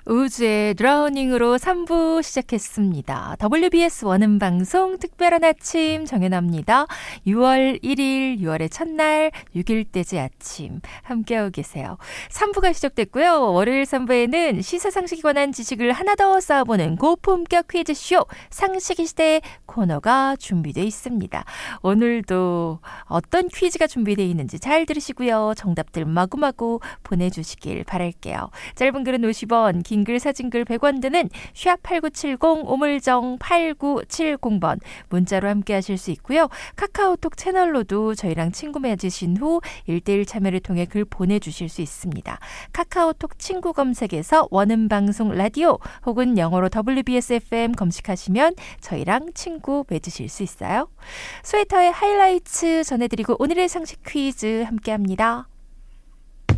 우주의 드라우닝으로 3부 시작했습니다. WBS 원음방송 특별한 아침 정연아입니다. 6월 1일, 6월의 첫날, 6일째의 아침 함께하고 계세요. 3부가 시작됐고요. 월요일 3부에는 시사상식에 관한 지식을 하나 더 쌓아보는 고품격 퀴즈쇼 상식의 시대 코너가 준비되어 있습니다. 오늘도 어떤 퀴즈가 준비되어 있는지 잘 들으시고요. 정답들 마구마구 보내주시길 바랄게요. 짧은 글은 50원, 긴 글, 사진글 100원 드는 샵8970 오물정 8970번 문자로 함께 하실 수 있고요. 카카오톡 채널로도 저희랑 친구 맺으신 후 1대1 참여를 통해 글 보내주실 수 있습니다. 카카오톡 친구 검색에서 원음방송 라디오 혹은 영어로 WBS FM 검색하시면 저희랑 친구 맺으실 수 있어요. 스웨터의 하이라이트 전해드리고 오늘의 상식 퀴즈 함께합니다.